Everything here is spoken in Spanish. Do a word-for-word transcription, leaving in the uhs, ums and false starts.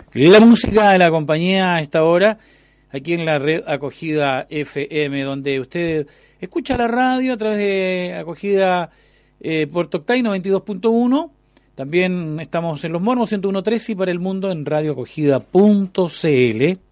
La música de la compañía a esta hora, aquí en la red Acogida F M, donde usted escucha la radio a través de Acogida eh, Puerto Octay noventa y dos punto uno. También estamos en Los Mormos ciento uno punto tres y para el mundo en radio acogida punto c l.